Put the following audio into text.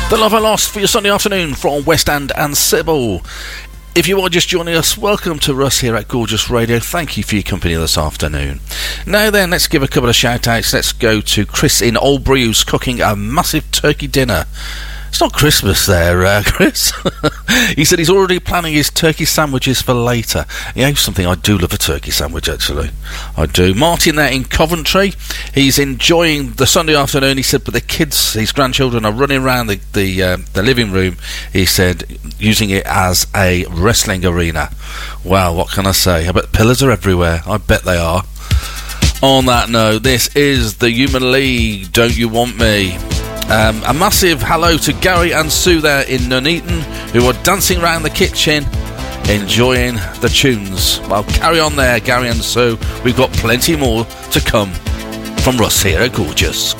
The Love I Lost for your Sunday afternoon from West End and Sybil. If you are just joining us, welcome to Russ here at Gorgeous Radio. Thank you for your company this afternoon. Now then, let's give a couple of shout outs. Let's go to Chris in Albury, who's cooking a massive turkey dinner. It's not Christmas there, Chris. He said he's already planning his turkey sandwiches for later. Yeah, something I do love a turkey sandwich, actually. I do. Martin there in Coventry, he's enjoying the Sunday afternoon. He said, but the kids, his grandchildren, are running around the living room, he said, using it as a wrestling arena. Wow, what can I say? I bet pillars are everywhere. I bet they are. On that note, this is the Human League, Don't You Want Me? A massive hello to Gary and Sue there in Nuneaton, who are dancing around the kitchen, enjoying the tunes. Well, carry on there, Gary and Sue. We've got plenty more to come from Russ here at Gorgeous.